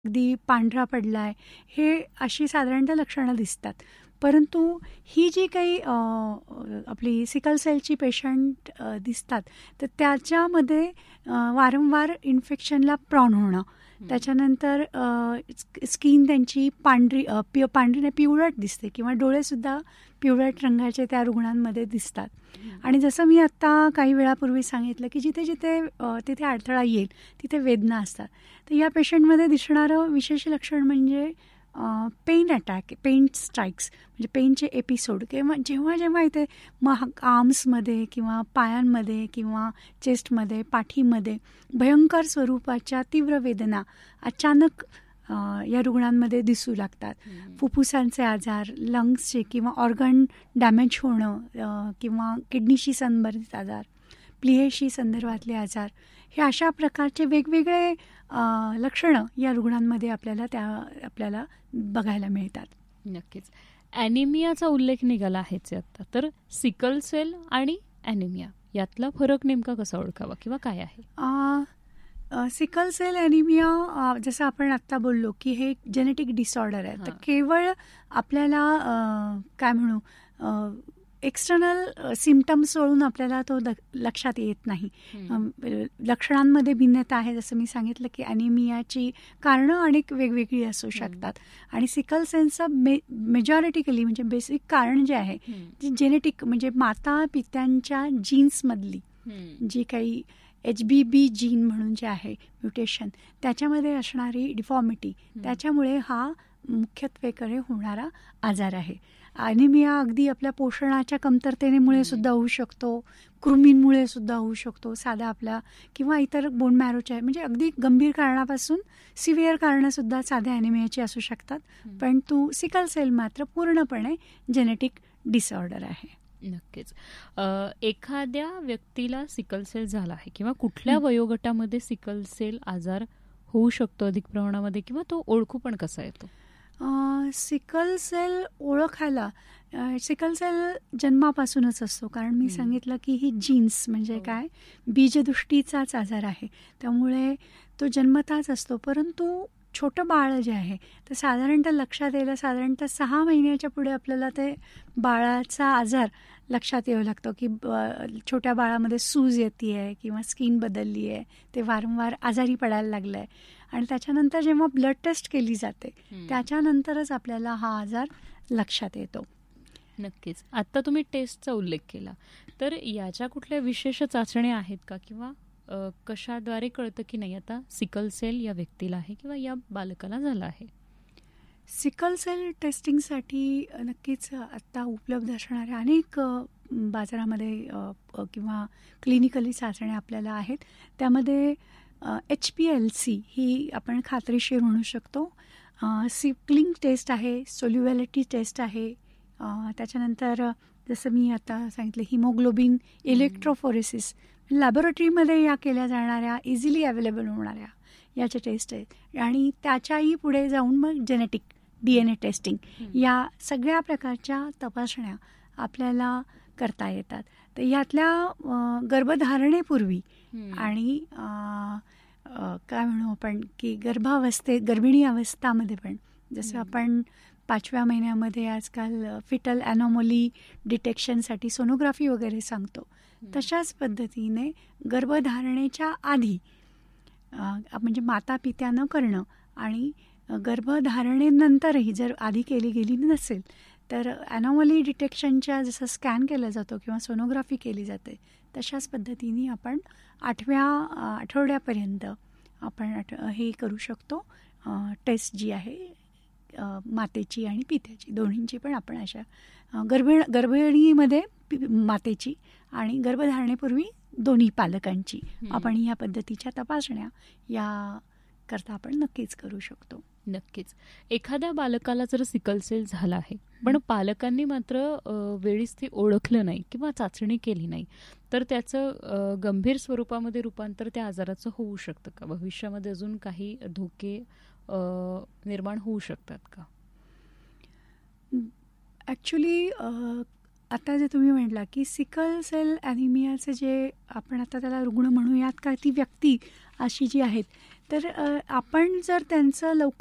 अगदी पांढरा पडलाय, हे अशी साधारणतः लक्षणं दिसतात. परंतु ही जी काही आपली सिकल सेलची पेशंट दिसतात, तर त्याच्यामध्ये वारंवार इन्फेक्शनला प्रॉन होणं, त्याच्यानंतर स्किन त्यांची पांढरी नाही पिवळट दिसते किंवा डोळेसुद्धा पिवळट रंगाचे त्या रुग्णांमध्ये दिसतात. आणि जसं मी आत्ता काही वेळापूर्वी सांगितलं की जिथे जिथे तिथे अडथळा येईल तिथे वेदना असतात. तर या पेशंटमध्ये दिसणारं विशेष लक्षण म्हणजे पेन अटॅक, पेन स्ट्राईक्स, म्हणजे पेनचे एपिसोड किंवा जेव्हा जेव्हा इथे आर्म्समध्ये किंवा पायांमध्ये किंवा चेस्टमध्ये, पाठीमध्ये भयंकर स्वरूपाच्या तीव्र वेदना अचानक या रुग्णांमध्ये दिसू लागतात. फुफ्फुसांचे आजार, लंग्सचे किंवा ऑर्गन डॅमेज होणं किंवा किडनीशी संबंधित आजार, प्लीहेशी संदर्भातले आजार, हे अशा प्रकारचे वेगवेगळे लक्षणं या रुग्णांमध्ये आपल्याला बघायला मिळतात. नक्कीच. ॲनिमियाचा उल्लेख निघाला आहेच आता, तर सिकल सेल आणि ॲनिमिया यातला फरक नेमका कसा ओळखावा किंवा काय आहे? सिकल सेल ॲनिमिया जसं आपण आत्ता बोललो की हे जेनेटिक डिसऑर्डर आहे. तर केवळ आपल्याला काय म्हणू एक्सटर्नल सिम्पटम्स वळून आपल्याला तो लक्षात येत नाही. लक्षणांमध्ये भिन्नता आहे. जसं मी सांगितलं की ॲनिमियाची कारणं अनेक वेगवेगळी असू शकतात आणि सिकल सेलचं मेजॉरिटिकली म्हणजे बेसिक कारण जे आहे जी जेनेटिक म्हणजे माता पित्यांच्या जीन्समधली जी काही HBB जीन म्हणून जे आहे म्युटेशन, त्याच्यामध्ये असणारी डिफॉर्मिटी, त्याच्यामुळे हा मुख्यत्वेकडे होणारा आजार आहे. ॲनिमिया अगदी आपल्या पोषणाच्या कमतरतेमुळे सुद्धा होऊ शकतो, कृमींमुळे सुद्धा होऊ शकतो, साधा आपला किंवा इतर बोन मॅरोच्या म्हणजे अगदी गंभीर कारणापासून सिव्हिअर कारणंसुद्धा साध्या ॲनिमियाची असू शकतात. पण सिकल सेल मात्र पूर्णपणे जेनेटिक डिसऑर्डर आहे. नक्कीच. एखाद्या व्यक्तीला सिकल सेल झाला आहे किंवा कुठल्या वयोगटामध्ये सिकल सेल आजार होऊ शकतो अधिक प्रमाणामध्ये किंवा तो ओळखू पण कसा येतो? सिकल सेल ओळखायला सिकल सेल जन्मापासूनच असतो, कारण मी सांगितलं की ही जीन्स म्हणजे काय बीजदृष्टीचाच आजार आहे, त्यामुळे तो जन्मताच असतो. परंतु छोटं बाळ जे आहे तर साधारणतः लक्षात यायला साधारणतः 6 महिन्याच्या पुढे आपल्याला ते बाळाचा आजार लक्षात येऊ लागतो की छोट्या बाळामध्ये सूज येते आहे किंवा स्किन बदलली आहे, ते वारंवार आजारी पडायला लागलं आहे. आणि त्याच्यानंतर जेव्हा ब्लड टेस्ट केली जाते त्याच्यानंतरच आपल्याला हा आजार लक्षात येतो. नक्कीच. आता तुम्ही टेस्टचा उल्लेख केला, तर याच्या कुठल्या विशेष चाचण्या आहेत का किंवा कशाद्वारे कळतं की नाही आता सिकल सेल या व्यक्तीला आहे किंवा या बालकाला झाला आहे? सिकल सेल टेस्टिंगसाठी नक्कीच आत्ता उपलब्ध असणाऱ्या अनेक बाजारामध्ये किंवा क्लिनिकली चाचण्या आपल्याला आहेत. त्यामध्ये HPLC ही आपण खात्रीशीर म्हणू शकतो. सिकलिंग टेस्ट आहे, सोल्युबिलिटी टेस्ट आहे. त्याच्यानंतर जसं मी आता सांगितलं हिमोग्लोबिन इलेक्ट्रोफोरेसिस, लॅबोरेटरीमध्ये या केल्या जाणाऱ्या इझिली अवेलेबल होणाऱ्या याच्या टेस्ट आहेत. आणि त्याच्याही पुढे जाऊन मग जेनेटिक DNA टेस्टिंग, या सगळ्या प्रकारच्या तपासण्या आपल्याला करता येतात. तर यातल्या गर्भधारणेपूर्वी आणि काय म्हणू आपण की गर्भिणी अवस्थामध्ये पण, जसं आपण 5व्या महिन्यामध्ये आजकाल फिटल ॲनॉमली डिटेक्शनसाठी सोनोग्राफी वगैरे सांगतो, तशाच पद्धतीने गर्भधारणेच्या आधी म्हणजे माता पित्यानं करणं आणि गर्भधारणेनंतरही जर आधी केली गेली नसेल तर ॲनॉमली डिटेक्शनच्या जसं स्कॅन केला जातो किंवा सोनोग्राफी केली जाते, तशाच पद्धतीने आपण 8व्या आठवड्यापर्यंत आपण हे करू शकतो. टेस्ट जी आहे मातेची आणि पित्याची दोन्हींची पण आपण अशा गर्भिणीमध्ये मातेची आणि गर्भधारणेपूर्वी दोन्ही पालकांची आपण या पद्धतीच्या तपासण्या या करता आपण नक्कीच करू शकतो. नक्कीच. एखाद्या बालकाला जर सिकल सेल झाला आहे पण पालकांनी मात्र वेळीच ते ओळखलं नाही किंवा चाचणी केली नाही, तर त्याचं गंभीर स्वरूपामध्ये रूपांतर त्या आजाराचं होऊ शकतं का? भविष्यामध्ये अजून काही धोके निर्माण होऊ शकतात का? ॲक्च्युली आता जे तुम्ही म्हटला की सिकल सेल ॲनिमियाचे जे आपण आता त्याला रुग्ण म्हणूयात का ती व्यक्ती अशी जी आहेत, तर आपण जर त्यांचं लवकर